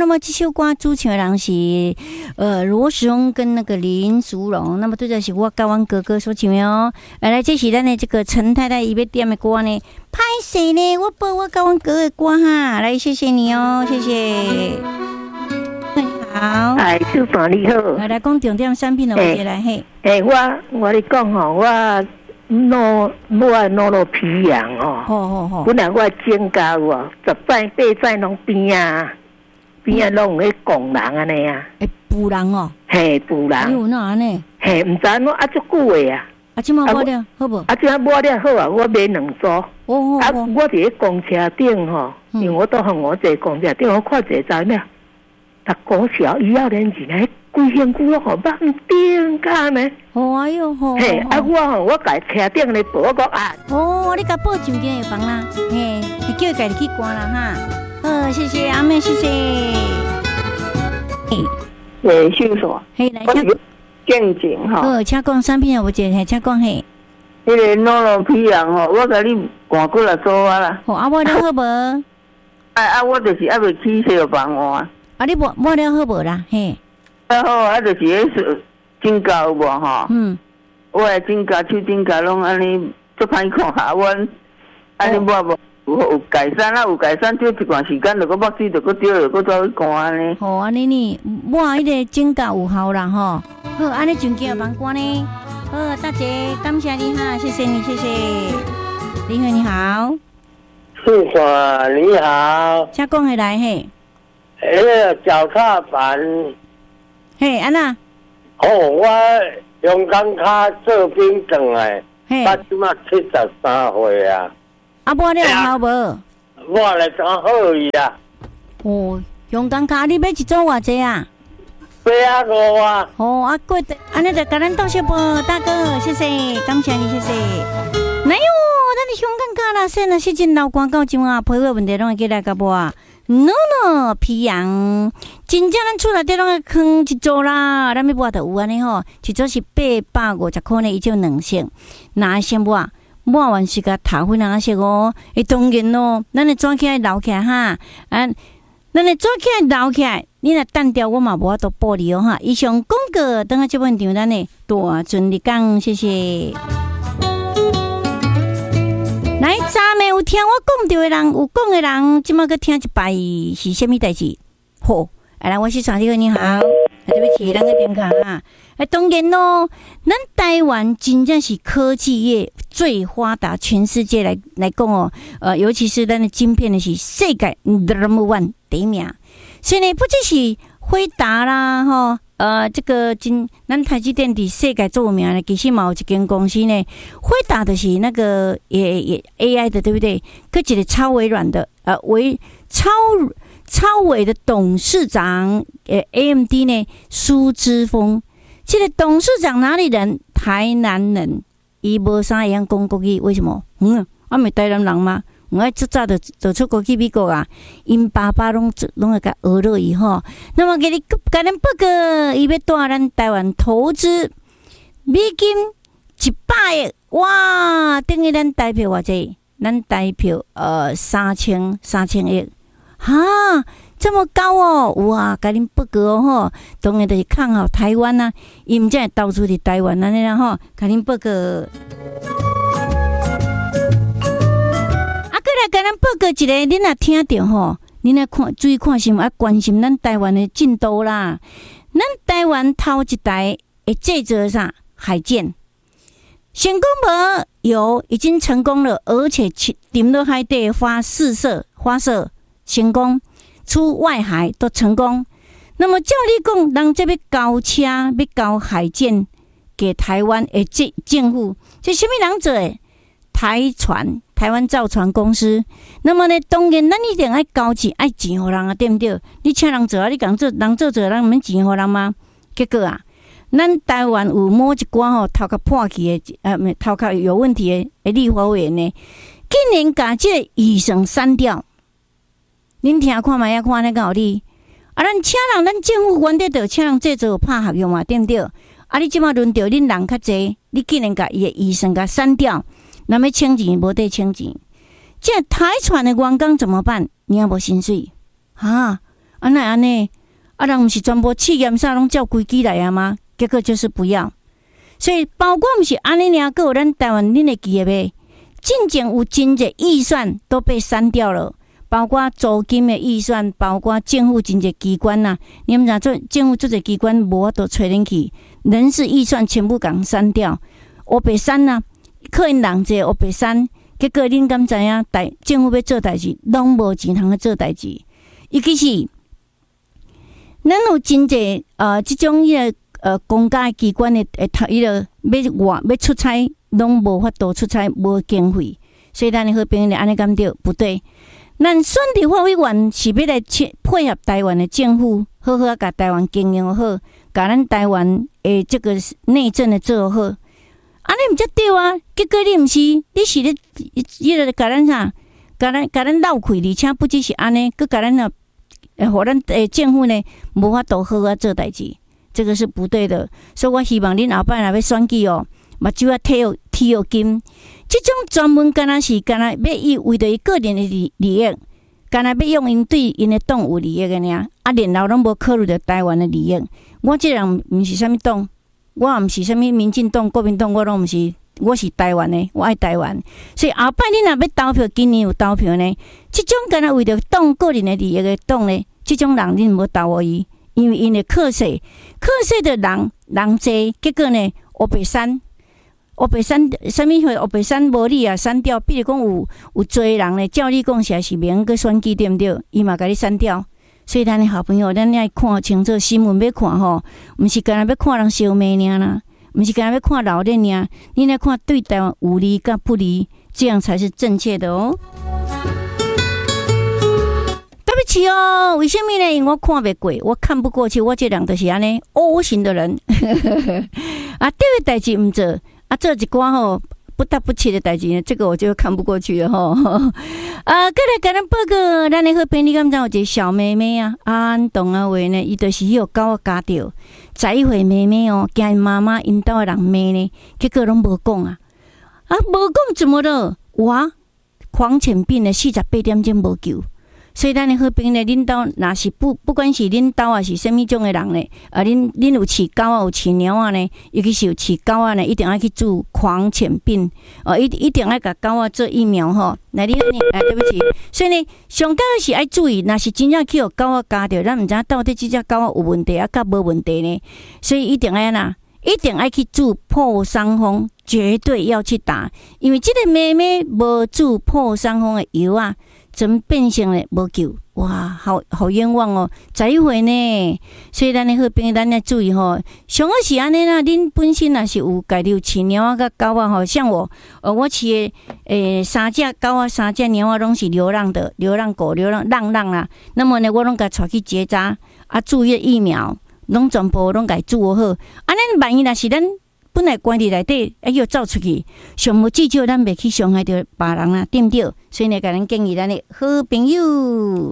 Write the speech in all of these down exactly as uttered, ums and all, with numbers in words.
么这首歌主唱的人是呃罗时丰跟那个林淑荣，那么对的是我跟阮哥哥所唱的哦。来，这是咱的这个陈太太伊要点的歌呢，拍谁呢？我播我跟阮哥哥的歌哈，来谢谢你哦，谢谢。好， 哎，秀凡你好， 来来讲重点产品的问题来嘿。 哎，我我咧讲吼，我攞我攞落皮羊哦， 好好好， 本来我增加哦，十载八载拢边啊，边啊拢有迄工人安尼啊， 诶，捕人哦， 嘿，捕人， 有哪安尼？ 嘿，唔知我啊足久诶啊， 啊，即马买了好无？ 啊，即马买了好啊，我买两组， 哦哦啊，我伫咧公车顶吼，因为我都向我坐公车顶，我看一个咩？啊，股小医药人钱咧，规身躯都好绑顶干呢。 哦哎哟，好。 嘿，啊我吼，我家车顶咧报，我讲啊。 哦，你甲报上间会房啦，嘿，叫伊家己去关啦哈。好，谢谢阿妹，谢谢。嘿， 诶，秀所， 嘿来， 请见景哈。 好，请讲产品啊，有一个，请讲嘿。 迄个诺罗皮人吼，我甲你赶过来做啊啦。 好，啊我了好无？啊啊，我就是还未起小房换。 啊，你摸摸了好无啦？嘿， 啊好，啊就是迄指甲有无吼？ 嗯， 我诶指甲、手指甲拢安尼足歹看下，阮安尼摸无有有改善啊，有改善，就一段时间就搁目水就搁掉，就搁走去看安尼。 好安尼呢，摸迄个指甲有效啦吼。好，安尼上间房关呢。好，大姐，感谢你哈，谢谢你，谢谢。林慧你好， 素华你好， 请讲下来嘿。 迄个脚踏板， 嘿，安那？ 哦，我用钢卡做兵转来，我即马七十三岁啊。 啊，摸了有效无？ 摸了刚好伊啊。 哦，用钢卡，你要一组偌济啊？ 八啊五啊。 哦，啊，过的，安尼就甲咱道谢啵，大哥，谢谢，感谢你，谢谢。哪有？咱的香港卡啦，现在是真老广告今啊，配合问题拢会记来个无啊？no no 皮羊，真正咱厝内底拢会坑一组啦，咱要mua就有安尼吼，一组是八百五十块呢，伊就两色，哪先mua？mua完是甲头粉啊色哦，诶，当然咯，咱会转起来留起来哈，啊，咱会转起来留起来，你若单调我嘛无法度报你哦哈。以上广告，等下这本场咱的大顺利讲，谢谢。来，昨暝有听我讲到的人，有讲的人，即马去听一摆是虾米代志？好，来，我是传你好，你好，对不起，咱个电话啊。哎，当然咯，咱台湾真正是科技业最发达，全世界来来讲哦，呃，尤其是咱的晶片的是世界 number one 第一名。所以呢，不只是辉达啦，吼。呃，这个今咱台积电伫世界最有名的，其实嘛有一间公司呢，辉达的是那个也也 A I 的，对不对？搁一个超微软的，呃，微超超微的董事长，呃 ，A M D 呢，苏之峰，这个董事长哪里人？台南人，伊无啥会晓讲国语，为什么？嗯，啊，咪台南人吗？我爱早早就就出国去美国啊，因爸爸拢拢会甲学落伊吼。那么给你甲咱报告，伊要带咱台湾投资美金一百亿，哇！等于咱台票偌济？咱台票呃三千三千亿，哈，这么高哦！哇，甲恁报告哦吼，当然就是看好台湾啊，伊毋才会投资伫台湾安尼啦吼，甲恁报告。来，甲咱报告一个，恁若听着吼，恁来看注意看新闻，啊，关心咱台湾的进度啦。咱台湾头一台会制作啥海舰，成功无？有，已经成功了，而且沉落海底发试射、发射成功，出外海都成功。那么照你讲，人这要交车，要交海舰给台湾的政政府，这什么人做的？台船。台湾造船公司，那么呢，当然咱一定爱交钱，爱钱互人啊，对不对？你请人做啊，你讲做人做做，人免钱互人吗？结果啊，咱台湾有某一寡吼头壳破去的，呃，头壳有问题的，的立法委员呢，竟然把这个预算删掉。恁听看卖，遐看那个道理。啊，咱请人，咱政府原底就请人制作拍合约嘛，对不对？啊，你即马轮到恁人较济，你竟然把伊的预算甲删掉。那么清钱无得清钱，这台船的员工怎么办？你也无薪水啊！ 啊那安尼，啊人毋是全部试验啥拢照规矩来啊吗？结果就是不要。所以包括毋是安尼尔，还有咱台湾恁会记诶袂？进前有真侪预算都被删掉了，包括租金的预算，包括政府真侪机关呐、啊。你们知做政府这些机关无法度找恁去，人事预算全部共删掉，黑白删呐、啊，可能人侪黑白删。结果恁敢知影？代政府要做代志，拢无钱通去做代志。尤其是咱有真侪呃，即种迄个呃公家机关的诶，迄个要外要出差，拢无法度出差，无经费。所以咱的好朋友安尼感觉不对。咱选立法委员是要来配合台湾的政府，好好啊，甲台湾经营好，甲咱台湾诶这个内政的做好。安尼毋则对啊！结果你毋是，你是咧，伊个甲咱啥，甲咱甲咱闹亏，而且不只是安尼，佮甲咱啊，诶，互咱诶政府呢无法度好啊做代志，这个是不对的。所以我希望恁后摆若要选举哦，目睭啊体育体育金，即种专门敢若是敢若要伊为着伊个人的利利益，敢若要用因对因的党有利益个尔，啊，然后拢无考虑着台湾的利益。我这人毋是啥物党。我也毋是啥物民进党、国民党，我拢毋是，我是台湾的，我爱台湾。所以后摆你若要投票，今年有投票呢，即种敢若为着党个人的利益的党呢，即种人你无投互伊，因为因的课税，课税的人人济，结果呢，黑白删，黑白删，啥物货黑白删无理啊，删掉。比如讲有有侪人呢，照你讲是是免去选举对毋对？伊嘛甲你删掉。所以咱的好朋友，咱爱看清楚新闻要看吼，毋是干那要看人烧麦尔啦，毋是干那要看老脸尔，你来看对台湾有利甲不利，这样才是正确的哦。对不起哦，为什么呢？因为我看不过，我看不过去，我这人就是安尼 O 型的人，啊，对的代志毋做，啊，做一寡吼。不得不起的代志，这个我就看不过去了吼。啊，再来甲咱报告，咱的好朋友，你敢知有一个小妹妹啊？安东啊话呢，伊就是迄个狗啊咬着，十一岁妹妹哦，惊妈妈因兜的人骂呢，结果拢无讲啊，啊无讲怎么了？哇，狂犬病的四十八点钟无救。所以咱的好朋友呢，恁兜若是不不管是恁兜啊是啥物种的人呢，啊恁恁有饲狗啊有饲猫啊呢，尤其是有饲狗啊呢，一定要去治狂犬病哦，一一定要甲狗啊做疫苗吼。来，你哎，对不起，所以呢，上高是爱注意，若是真正去互狗啊咬着，咱毋知影到底即只狗啊有问题啊，甲无问题呢？所以一定要呐，一定要去治破伤风，绝对要去打，因为即个妹妹无治破伤风的药啊。怎变成了无救？哇，好好冤枉哦！十一岁呢，所以咱的好朋友，咱要注意吼。上好是安尼啦，恁本身若是有家己有饲猫啊、甲狗啊吼，像我，呃，我饲的诶三只狗啊、三只猫啊，拢是流浪的，流浪狗、流浪浪浪啦。那么呢，我拢甲带去结扎啊，注意疫苗，拢全部拢甲注好。安尼万一若是咱本来关伫内底，哎又走出去，上无至少咱袂去伤害到别人啦，对毋对？所以呢，甲咱建议咱的好朋友。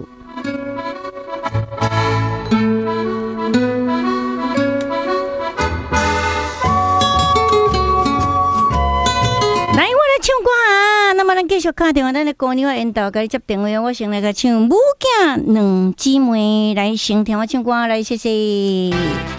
来，我来唱歌啊！那么咱继续打电话，咱的姑娘引导甲你接电话，我先来甲唱《母囝两姊妹》来先听我唱歌，来谢谢。